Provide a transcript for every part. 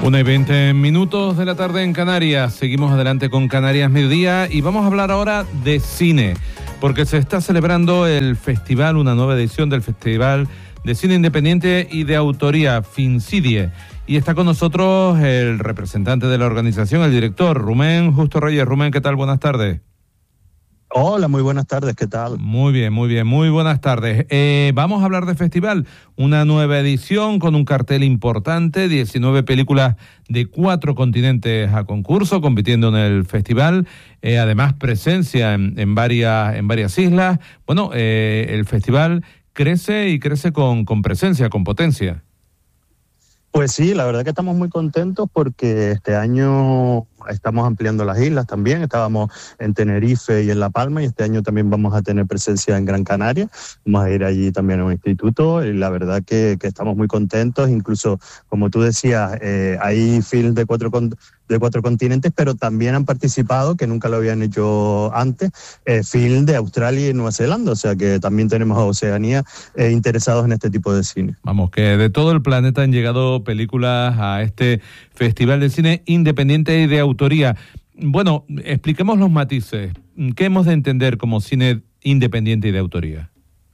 1:20 de la tarde en Canarias. Seguimos adelante con Canarias Mediodía y vamos a hablar ahora de cine, porque se está celebrando el festival, una nueva edición del Festival de Cine Independiente y de Autoría, FINCIDIE. Y está con nosotros el representante de la organización, el director, Rumén Justo Reyes. Rumén, ¿qué tal? Buenas tardes. Hola, muy buenas tardes, ¿qué tal? Muy bien, muy buenas tardes. Vamos a hablar de festival, una nueva edición con un cartel importante, 19 películas de 4 continentes a concurso, compitiendo en el festival, además presencia en varias islas. Bueno, el festival crece y crece con presencia, con potencia. Pues sí, la verdad que estamos muy contentos porque este año estamos ampliando las islas también. Estábamos en Tenerife y en La Palma, y este año también vamos a tener presencia en Gran Canaria. Vamos a ir allí también a un instituto y la verdad que estamos muy contentos. Incluso, como tú decías, hay films de cuatro continentes, pero también han participado, que nunca lo habían hecho antes, film de Australia y Nueva Zelanda. O sea que también tenemos a Oceanía interesados en este tipo de cine. Vamos, que de todo el planeta han llegado películas a este Festival de Cine Independiente y de Autoría. Bueno, expliquemos los matices. ¿Qué hemos de entender como cine independiente y de autoría?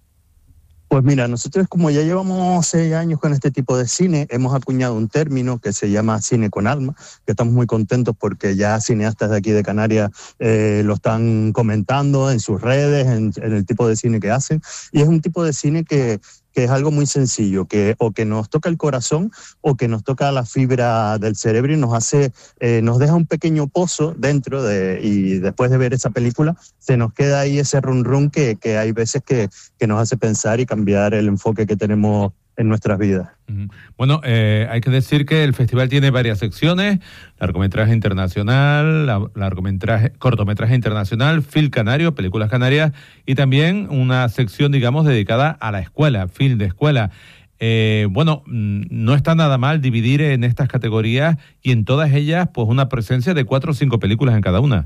Pues mira, nosotros como ya llevamos 6 años con este tipo de cine, hemos acuñado un término que se llama cine con alma, que estamos muy contentos porque ya cineastas de aquí de Canarias lo están comentando en sus redes, en el tipo de cine que hacen, y es un tipo de cine que es algo muy sencillo, que o que nos toca el corazón o que nos toca la fibra del cerebro y nos deja un pequeño pozo dentro y después de ver esa película se nos queda ahí ese run run que hay veces que nos hace pensar y cambiar el enfoque que tenemos en nuestras vidas. Bueno, hay que decir que el festival tiene varias secciones: largometraje internacional, cortometraje internacional, film canario, películas canarias, y también una sección, digamos, dedicada a la escuela, film de escuela. Bueno, no está nada mal dividir en estas categorías y en todas ellas, pues, una presencia de 4 o 5 películas en cada una.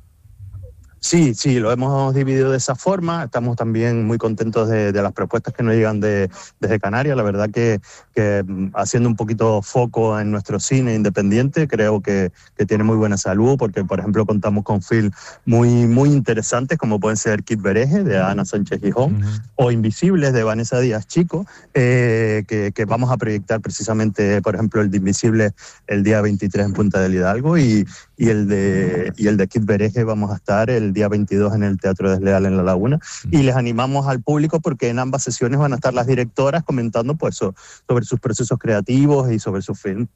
Sí, lo hemos dividido de esa forma. Estamos también muy contentos de las propuestas que nos llegan desde Canarias. La verdad que haciendo un poquito foco en nuestro cine independiente, creo que tiene muy buena salud, porque por ejemplo contamos con films muy interesantes, como pueden ser Kid Bereje, de Ana Sánchez Gijón, o Invisibles, de Vanessa Díaz Chico, que vamos a proyectar precisamente, por ejemplo, el de Invisibles el día 23 en Punta del Hidalgo, y el de Kid Bereje vamos a estar el día 22 en el Teatro Desleal en La Laguna, y les animamos al público porque en ambas sesiones van a estar las directoras comentando pues sobre sus procesos creativos y sobre su film.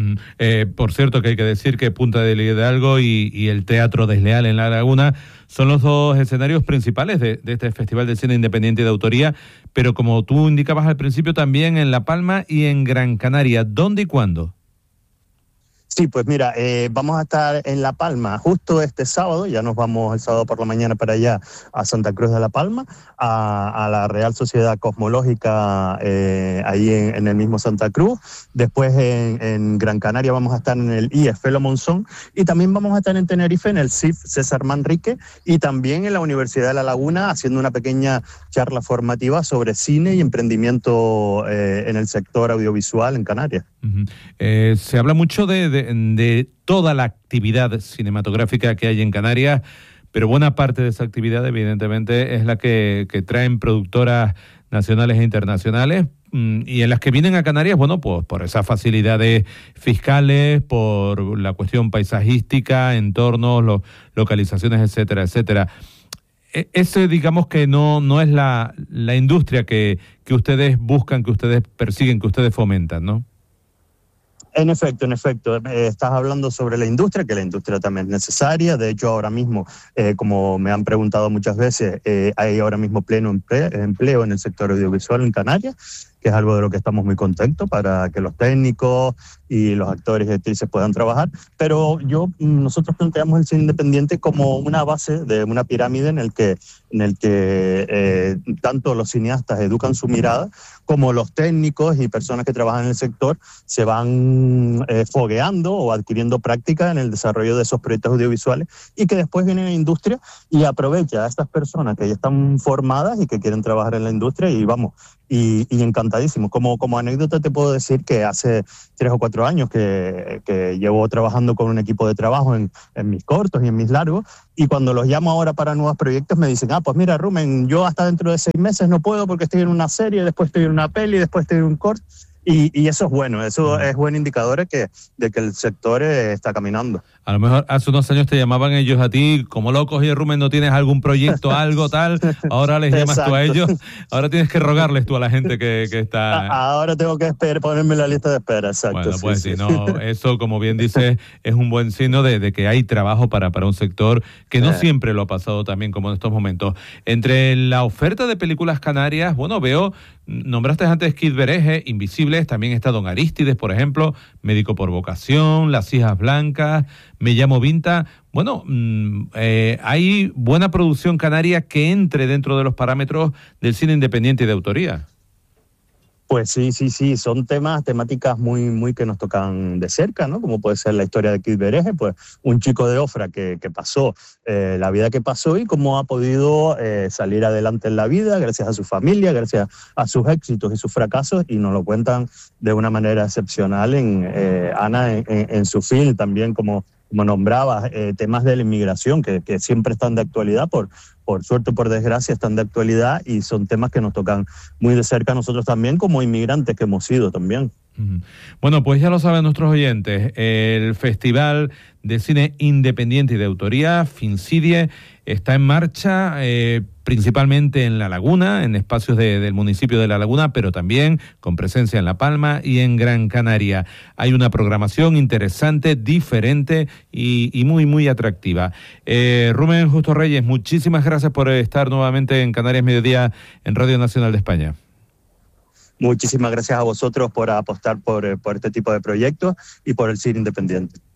Por cierto, que hay que decir que Punta del Hidalgo y el Teatro Desleal en La Laguna son los 2 escenarios principales de este Festival de Cine Independiente y de Autoría, pero como tú indicabas al principio, también en La Palma y en Gran Canaria. ¿Dónde y cuándo? Sí, pues mira, vamos a estar en La Palma justo este sábado. Ya nos vamos el sábado por la mañana para allá, a Santa Cruz de La Palma, a la Real Sociedad Cosmológica, ahí en el mismo Santa Cruz. Después en Gran Canaria vamos a estar en el IEF Felo Monzón, y también vamos a estar en Tenerife en el CIF César Manrique, y también en la Universidad de La Laguna haciendo una pequeña charla formativa sobre cine y emprendimiento en el sector audiovisual en Canarias. Se habla mucho de toda la actividad cinematográfica que hay en Canarias, pero buena parte de esa actividad evidentemente es la que traen productoras nacionales e internacionales, y en las que vienen a Canarias, bueno, pues por esas facilidades fiscales, por la cuestión paisajística, entornos, localizaciones, etcétera, etcétera. Ese, digamos que no es la industria que ustedes buscan, que ustedes persiguen, que ustedes fomentan, ¿no? En efecto, estás hablando sobre la industria, que la industria también es necesaria. De hecho, ahora mismo, como me han preguntado muchas veces, hay ahora mismo pleno empleo en el sector audiovisual en Canarias, que es algo de lo que estamos muy contentos, para que los técnicos y los actores y actrices puedan trabajar. Pero nosotros planteamos el cine independiente como una base de una pirámide en el que tanto los cineastas educan su mirada, como los técnicos y personas que trabajan en el sector se van fogueando o adquiriendo práctica en el desarrollo de esos proyectos audiovisuales, y que después viene la industria y aprovecha a estas personas que ya están formadas y que quieren trabajar en la industria, y vamos, y encantadísimos. Como anécdota te puedo decir que hace 3 o 4 años que llevo trabajando con un equipo de trabajo en mis cortos y en mis largos, y cuando los llamo ahora para nuevos proyectos me dicen, pues mira, Rumen, yo hasta dentro de 6 meses no puedo porque estoy en una serie, después estoy en una peli, después estoy en un corto. Y eso es bueno, eso es buen indicador de que el sector está caminando. A lo mejor hace unos años te llamaban ellos a ti, como locos, y Rumen, ¿no tienes algún proyecto, algo tal? Ahora les llamas tú a ellos, ahora tienes que rogarles tú a la gente que está... Ahora tengo que ponerme en la lista de espera, exacto. Bueno, pues sí, no, eso, como bien dices, es un buen signo de que hay trabajo para un sector que no siempre lo ha pasado también como en estos momentos. Entre la oferta de películas canarias, bueno, veo, nombraste antes Kid Bereje, Invisibles, también está Don Arístides, por ejemplo, Médico por Vocación, Las Hijas Blancas, Me llamo Vinta. Bueno, hay buena producción canaria que entre dentro de los parámetros del cine independiente y de autoría. Pues sí, son temáticas muy que nos tocan de cerca, ¿no? Como puede ser la historia de Kid Bereje, pues un chico de Ofra que pasó la vida que pasó y cómo ha podido salir adelante en la vida gracias a su familia, gracias a sus éxitos y sus fracasos, y nos lo cuentan de una manera excepcional Ana en su film también, como nombrabas, temas de la inmigración que siempre están de actualidad, por suerte o por desgracia están de actualidad, y son temas que nos tocan muy de cerca a nosotros también como inmigrantes que hemos sido también. Bueno, pues ya lo saben nuestros oyentes, el Festival de Cine Independiente y de Autoría, Fincidie, está en marcha principalmente en La Laguna, en espacios del municipio de La Laguna, pero también con presencia en La Palma y en Gran Canaria. Hay una programación interesante, diferente y muy atractiva. Rumen Justo Reyes, muchísimas gracias por estar nuevamente en Canarias Mediodía en Radio Nacional de España. Muchísimas gracias a vosotros por apostar por este tipo de proyectos y por el cine independiente.